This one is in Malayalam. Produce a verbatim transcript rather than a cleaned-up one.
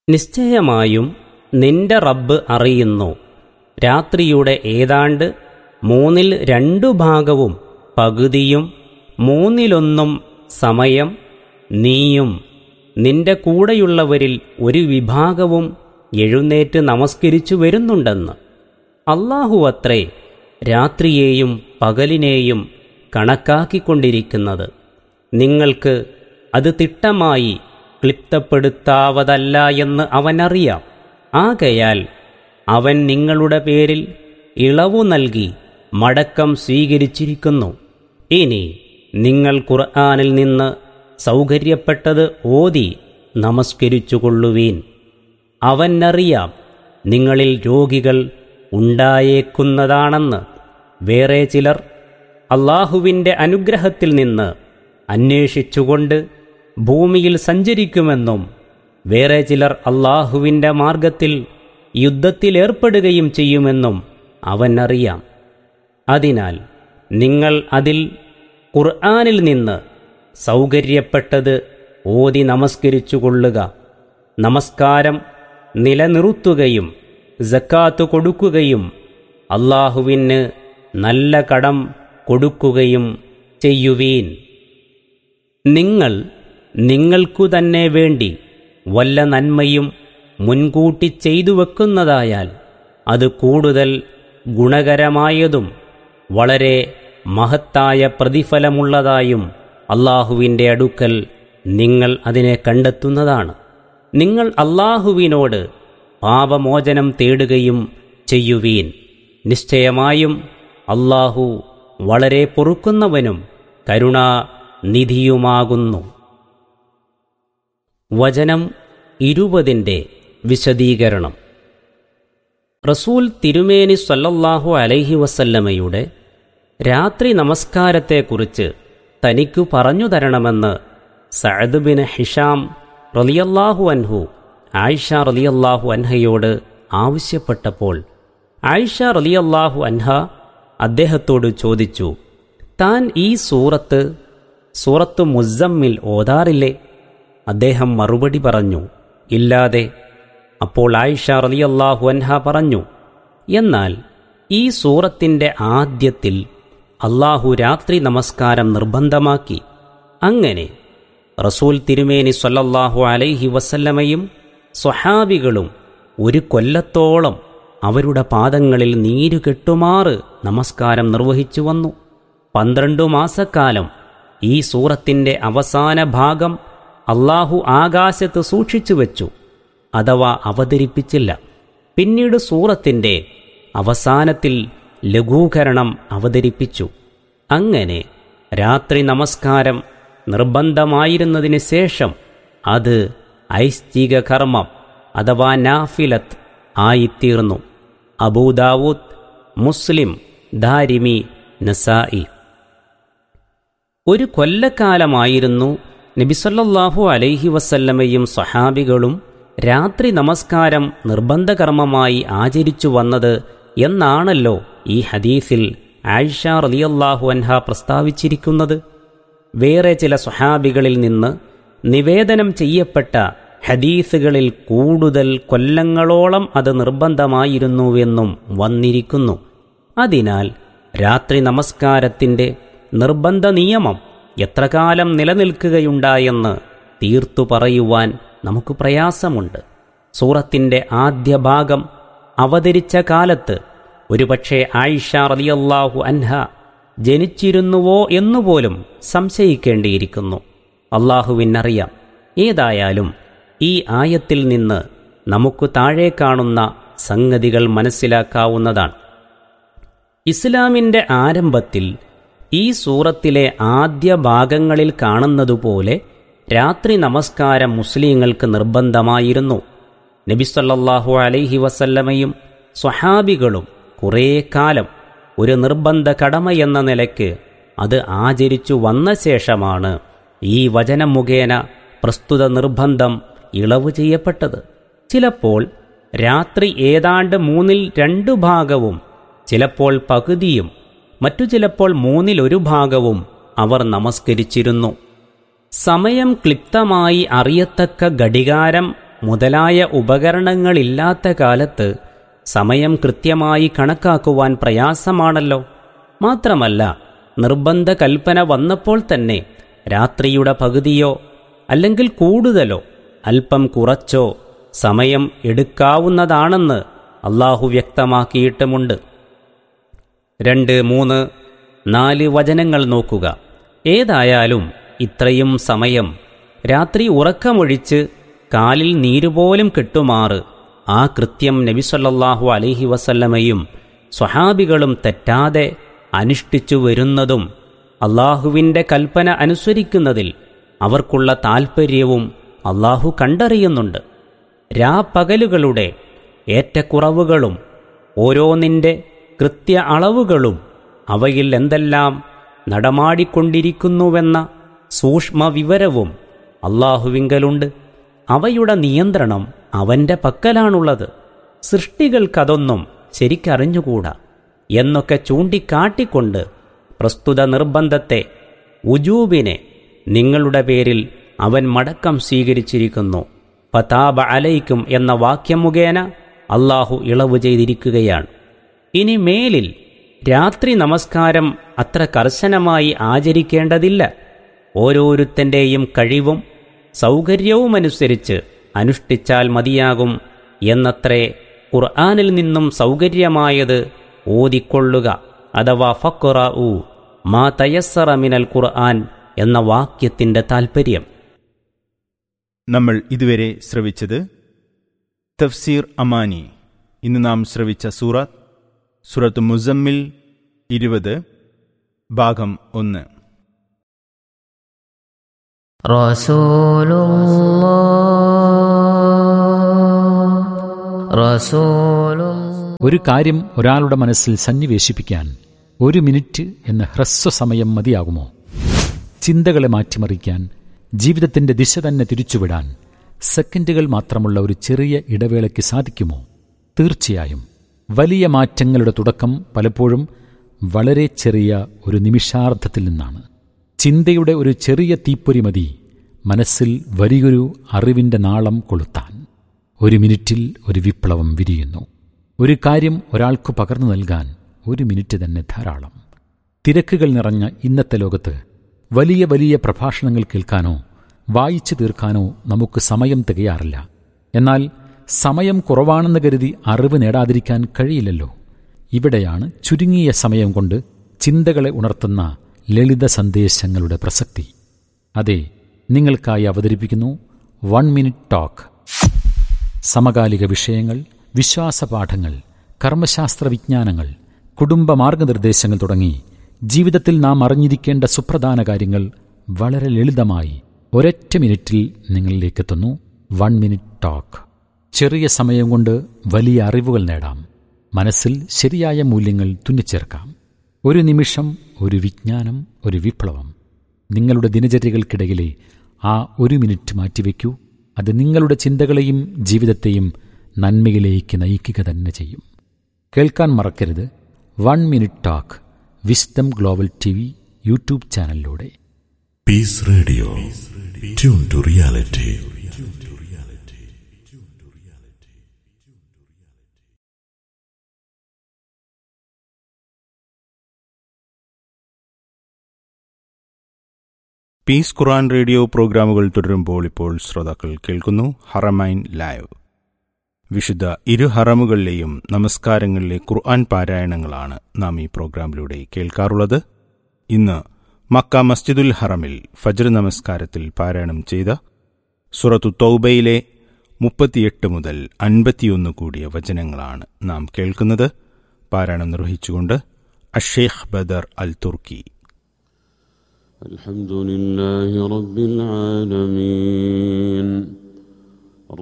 നിശ്ചയമായും നിന്റെ റബ്ബ് അറിയുന്നു, രാത്രിയുടെ ഏതാണ്ട് മൂന്നിൽ രണ്ടു ഭാഗവും പകുതിയും മൂന്നിലൊന്നും സമയം നീയും നിന്റെ കൂടെയുള്ളവരിൽ ഒരു വിഭാഗവും എഴുന്നേറ്റ് നമസ്കരിച്ചു വരുന്നുണ്ടെന്ന്. അല്ലാഹുവത്രേ രാത്രിയെയും പകലിനെയും കണക്കാക്കിക്കൊണ്ടിരിക്കുന്നത്. നിങ്ങൾക്ക് അത് തിട്ടമായി ക്ലിപ്തപ്പെടുത്താവതല്ല എന്ന് അവനറിയാം. ആകയാൽ അവൻ നിങ്ങളുടെ പേരിൽ ഇളവു നൽകി മടക്കം സ്വീകരിച്ചിരിക്കുന്നു. ഇനി നിങ്ങൾ ഖുർആനിൽ നിന്ന് സൗകര്യപ്പെട്ടത് ഓതി നമസ്കരിച്ചുകൊള്ളുവീൻ. അവനറിയാം നിങ്ങളിൽ രോഗികൾ ഉണ്ടായേക്കുന്നതാണെന്ന്. വേറെ ചിലർ അല്ലാഹുവിൻ്റെ അനുഗ്രഹത്തിൽ നിന്ന് അന്വേഷിച്ചുകൊണ്ട് ഭൂമിയിൽ സഞ്ചരിക്കുമെന്നും വേറെ ചിലർ അല്ലാഹുവിൻ്റെ മാർഗത്തിൽ യുദ്ധത്തിലേർപ്പെടുകയും ചെയ്യുമെന്നും അവനറിയാം. അതിനാൽ നിങ്ങൾ അതിൽ ഖുർആനിൽ നിന്ന് സൗകര്യപ്പെട്ടത് ഓതി നമസ്കരിച്ചുകൊള്ളുക. നമസ്കാരം നിലനിർത്തുകയും സക്കാത്ത് കൊടുക്കുകയും അല്ലാഹുവിന് നല്ല കടം കൊടുക്കുകയും ചെയ്യുവീൻ. നിങ്ങൾ നിങ്ങൾക്കു തന്നെ വേണ്ടി വല്ല നന്മയും മുൻകൂട്ടി ചെയ്തു വെക്കുന്നതായാൽ അത് കൂടുതൽ ഗുണകരമായതും വളരെ മഹത്തായ പ്രതിഫലമുള്ളതായും അല്ലാഹുവിൻ്റെ അടുക്കൽ നിങ്ങൾ അതിനെ കണ്ടെത്തുന്നതാണ്. നിങ്ങൾ അല്ലാഹുവിനോട് പാപമോചനം തേടുകയും ചെയ്യുവീൻ. നിശ്ചയമായും അല്ലാഹു വളരെ പൊറുക്കുന്നവനും കരുണാനിധിയുമാകുന്നു. വചനം ഇരുപതിൻ്റെ വിശദീകരണം. റസൂൽ തിരുമേനി സ്വല്ലല്ലാഹു അലൈഹി വസല്ലമയുടെ രാത്രി നമസ്കാരത്തെക്കുറിച്ച് തനിക്കു പറഞ്ഞു തരണമെന്ന് സഅദ് ബിൻ ഹിഷാം റളിയല്ലാഹു അൻഹു ആയിഷ റളിയല്ലാഹു അൻഹയോട് ആവശ്യപ്പെട്ടപ്പോൾ ആയിഷ റളിയല്ലാഹു അൻഹ അദ്ദേഹത്തോട് ചോദിച്ചു, താൻ ഈ സൂറത്ത് സൂറത്ത് മുസ്സമ്മിൽ ഓതാറില്ലേ? അദ്ദേഹം മറുപടി പറഞ്ഞു, ഇല്ലാതെ. അപ്പോൾ ആയിഷ റളിയല്ലാഹു അൻഹ പറഞ്ഞു, എന്നാൽ ഈ സൂറത്തിൻ്റെ ആദ്യത്തിൽ അല്ലാഹു രാത്രി നമസ്കാരം നിർബന്ധമാക്കി. അങ്ങനെ റസൂൽ തിരുമേനി സ്വല്ലല്ലാഹു അലൈഹി വസല്ലമയും സ്വഹാബികളും ഒരു കൊല്ലത്തോളം അവരുടെ പാദങ്ങളിൽ നീരുകെട്ടുമാറ് നമസ്കാരം നിർവഹിച്ചു വന്നു. പന്ത്രണ്ടു മാസക്കാലം ഈ സൂറത്തിൻ്റെ അവസാന ഭാഗം അല്ലാഹു ആകാശത്ത് സൂക്ഷിച്ചു വച്ചു, അഥവാ അവതരിപ്പിച്ചില്ല. പിന്നീട് സൂറത്തിൻ്റെ അവസാനത്തിൽ ലഘൂകരണം അവതരിപ്പിച്ചു. അങ്ങനെ രാത്രി നമസ്കാരം നിർബന്ധമായിരുന്നതിന് ശേഷം അത് ഐച്ഛിക കർമ്മം അഥവാ നാഫിലത്ത് ആയിത്തീർന്നു. അബൂദാവൂദ്, മുസ്ലിം, ദാരിമി, നസായി. ഒരു കൊല്ലക്കാലമായിരുന്നു നബി സല്ലല്ലാഹു അലൈഹി വസല്ലമയും സ്വഹാബികളും രാത്രി നമസ്കാരം നിർബന്ധകർമ്മമായി ആചരിച്ചു വന്നത് എന്നാണല്ലോ ഈ ഹദീസിൽ ആയിഷ റളിയല്ലാഹു അൻഹ പ്രസ്താവിച്ചിരിക്കുന്നത്. വേറെ ചില സ്വഹാബികളിൽ നിന്ന് നിവേദനം ചെയ്യപ്പെട്ട ഹദീസുകളിൽ കൂടുതൽ കൊല്ലങ്ങളോളം അത് നിർബന്ധമായിരുന്നുവെന്നും വന്നിരിക്കുന്നു. അതിനാൽ രാത്രി നമസ്കാരത്തിൻ്റെ നിർബന്ധ നിയമം എത്ര കാലം നിലനിൽക്കുകയുണ്ടായെന്ന് തീർത്തു പറയുവാൻ നമുക്ക് പ്രയാസമുണ്ട്. സൂറത്തിൻ്റെ ആദ്യ ഭാഗം അവതരിച്ച കാലത്ത് ഒരുപക്ഷെ ആയിഷ റളിയല്ലാഹു അൻഹ ജനിച്ചിരുന്നുവോ എന്നുപോലും സംശയിക്കേണ്ടിയിരിക്കുന്നു. അല്ലാഹുവിനറിയാം. ഏതായാലും ഈ ആയത്തിൽ നിന്ന് നമുക്ക് താഴെ കാണുന്ന സംഗതികൾ മനസ്സിലാക്കാവുന്നതാണ്. ഇസ്ലാമിൻ്റെ ആരംഭത്തിൽ ഈ സൂറത്തിലെ ആദ്യ ഭാഗങ്ങളിൽ കാണുന്നതുപോലെ രാത്രി നമസ്കാരം മുസ്ലിങ്ങൾക്ക് നിർബന്ധമായിരുന്നു. നബി സല്ലല്ലാഹു അലൈഹി വസല്ലമയും സ്വഹാബികളും കുറേ കാലം ഒരു നിർബന്ധ കടമയെന്ന നിലയ്ക്ക് അത് ആചരിച്ചു വന്ന ശേഷമാണ് ഈ വചനം മുഖേന പ്രസ്തുത നിർബന്ധം ഇളവ് ചെയ്യപ്പെട്ടത്. ചിലപ്പോൾ രാത്രി ഏതാണ്ട് മൂന്നിൽ രണ്ടു ഭാഗവും, ചിലപ്പോൾ പകുതിയും, മറ്റു ചിലപ്പോൾ മൂന്നിലൊരു ഭാഗവും അവർ നമസ്കരിച്ചിരുന്നു. സമയം ക്ലിപ്തമായി അറിയത്തക്ക ഘടികാരം മുതലായ ഉപകരണങ്ങളില്ലാത്ത കാലത്ത് സമയം കൃത്യമായി കണക്കാക്കുവാൻ പ്രയാസമാണല്ലോ. മാത്രമല്ല, നിർബന്ധ കൽപ്പന വന്നപ്പോൾ തന്നെ രാത്രിയുടെ പകുതിയോ അല്ലെങ്കിൽ കൂടുതലോ അല്പം കുറച്ചോ സമയം എടുക്കാവുന്നതാണെന്ന് അല്ലാഹു വ്യക്തമാക്കിയിട്ടുമുണ്ട്. രണ്ട്, മൂന്ന്, നാല് വചനങ്ങൾ നോക്കുക. ഏതായാലും ഇത്രയും സമയം രാത്രി ഉറക്കമൊഴിച്ച് കാലിൽ നീരുപോലും കെട്ടുമാറ് ആ കൃത്യം നബി സല്ലല്ലാഹു അലൈഹി വസല്ലമയും സ്വഹാബികളും തെറ്റാതെ അനുഷ്ഠിച്ചു വരുന്നതും അല്ലാഹുവിൻ്റെ കൽപ്പന അനുസരിക്കുന്നതിൽ അവർക്കുള്ള താൽപ്പര്യവും അല്ലാഹു കണ്ടറിയുന്നുണ്ട്. രാപ്പകലുകളുടെ ഏറ്റക്കുറവുകളും ഓരോന്നിൻ്റെ കൃത്യ അളവുകളും അവയിൽ എന്തെല്ലാം നടമാടിക്കൊണ്ടിരിക്കുന്നുവെന്ന സൂക്ഷ്മ വിവരവും അല്ലാഹുവിങ്കലുണ്ട്. അവയുടെ നിയന്ത്രണം അവൻ്റെ പക്കലാണുള്ളത്. സൃഷ്ടികൾക്കതൊന്നും ശരിക്കറിഞ്ഞുകൂടാ എന്നൊക്കെ ചൂണ്ടിക്കാട്ടിക്കൊണ്ട് പ്രസ്തുത നിർബന്ധത്തെ, ഉജൂബിനെ നിങ്ങളുടെ പേരിൽ അവൻ മടക്കം സ്വീകരിച്ചിരിക്കുന്നു. ഫതാബ അലൈക്കും എന്ന വാക്യം മുഖേന അല്ലാഹു ഇളവ് ചെയ്തിരിക്കുകയാണ്. ഇനി മേലിൽ രാത്രി നമസ്കാരം അത്ര കർശനമായി ആചരിക്കേണ്ടതില്ല. ഓരോരുത്തൻ്റെയും കഴിവും സൗകര്യവുമനുസരിച്ച് അനുഷ്ഠിച്ചാൽ മതിയാകും എന്നത്രേ ഖുർആനിൽ നിന്നും സൗകര്യമായത് ഓതിക്കൊള്ളുക, അഥവാ ഫഖ്റഉ മാ തയസ്സറ മിനൽ ഖുർആൻ എന്ന വാക്യത്തിൻ്റെ താൽപ്പര്യം. നമ്മൾ ഇതുവരെ ശ്രവിച്ചത് തഫ്സീർ അമാനി. ഇന്ന് നാം ശ്രവിച്ച സൂറത്ത് സൂറത്ത് മുസമ്മിൽ ഇരുപത്, ഭാഗം ഒന്ന്. ഒരു കാര്യം ഒരാളുടെ മനസ്സിൽ സന്നിവേശിപ്പിക്കാൻ ഒരു മിനിറ്റ് എന്ന ഹ്രസ്വസമയം മതിയാകുമോ? ചിന്തകളെ മാറ്റിമറിക്കാൻ, ജീവിതത്തിന്റെ ദിശ തന്നെ തിരിച്ചുവിടാൻ സെക്കൻഡുകൾ മാത്രമുള്ള ഒരു ചെറിയ ഇടവേളയ്ക്ക് സാധിക്കുമോ? തീർച്ചയായും. വലിയ മാറ്റങ്ങളുടെ തുടക്കം പലപ്പോഴും വളരെ ചെറിയ ഒരു നിമിഷാർദ്ധത്തിൽ നിന്നാണ്. ചിന്തയുടെ ഒരു ചെറിയ തീപ്പൊരി മതി മനസ്സിൽ വലിയൊരു അറിവിൻ്റെ നാളം കൊളുത്താൻ. ഒരു മിനിറ്റിൽ ഒരു വിപ്ലവം വിരിയുന്നു. ഒരു കാര്യം ഒരാൾക്ക് പകർന്നു നൽകാൻ ഒരു മിനിറ്റ് തന്നെ ധാരാളം. തിരക്കുകൾ നിറഞ്ഞ ഇന്നത്തെ ലോകത്ത് വലിയ വലിയ പ്രഭാഷണങ്ങൾ കേൾക്കാനോ വായിച്ചു തീർക്കാനോ നമുക്ക് സമയം തികയാറില്ല. എന്നാൽ സമയം കുറവാണെന്ന് കരുതി അറിവ് നേടാതിരിക്കാൻ കഴിയില്ലല്ലോ. ഇവിടെയാണ് ചുരുങ്ങിയ സമയം കൊണ്ട് ചിന്തകളെ ഉണർത്തുന്ന ലളിത സന്ദേശങ്ങളുടെ പ്രസക്തി. അതെ, നിങ്ങൾക്കായി അവതരിപ്പിക്കുന്നു വൺ മിനിറ്റ് ടോക്ക്. സമകാലിക വിഷയങ്ങൾ, വിശ്വാസപാഠങ്ങൾ, കർമ്മശാസ്ത്ര വിജ്ഞാനങ്ങൾ, കുടുംബ മാർഗനിർദ്ദേശങ്ങൾ തുടങ്ങി ജീവിതത്തിൽ നാം അറിഞ്ഞിരിക്കേണ്ട സുപ്രധാന കാര്യങ്ങൾ വളരെ ലളിതമായി ഒരൊറ്റ മിനിറ്റിൽ നിങ്ങളിലേക്കെത്തുന്നു. One minute talk. ചെറിയ സമയം കൊണ്ട് വലിയ അറിവുകൾ നേടാം. മനസ്സിൽ ശരിയായ മൂല്യങ്ങൾ തുന്നിച്ചേർക്കാം. ഒരു നിമിഷം, ഒരു വിജ്ഞാനം, ഒരു വിപ്ലവം. നിങ്ങളുടെ ദിനചര്യകൾക്കിടയിലെ ആ ഒരു മിനിറ്റ് മാറ്റിവെക്കൂ. അത് നിങ്ങളുടെ ചിന്തകളെയും ജീവിതത്തെയും നന്മയിലേക്ക് നയിക്കുക തന്നെ ചെയ്യും. കേൾക്കാൻ മറക്കരുത് one minute talk. Wisdom global T V YouTube ചാനലിലൂടെ. Piece radio, tune to reality. Piece Quran radio പ്രോഗ്രാമുകൾ തുടരുമ്പോൾ ഇപ്പോൾ ശ്രോതാക്കൾ കേൾക്കുന്നു ഹറമൈൻ ലൈവ്. വിശുദ്ധ ഇരു ഹറമുകളിലെയും നമസ്കാരങ്ങളിലെ ഖുർആൻ പാരായണങ്ങളാണ് നാം ഈ പ്രോഗ്രാമിലൂടെ കേൾക്കാറുള്ളത്. ഇന്ന് മക്ക മസ്ജിദുൽ ഹറമിൽ ഫജ്ർ നമസ്കാരത്തിൽ പാരായണം ചെയ്ത സൂറത്തു തൗബയിലെ മുപ്പത്തിയെട്ട് മുതൽ അൻപത്തിയൊന്ന് കൂടിയ വചനങ്ങളാണ് നാം കേൾക്കുന്നത്. പാരായണം നിർവഹിച്ചുകൊണ്ട് അഷേഖ് ബദർ അൽ തുർക്കി. الحمد لله رب العالمين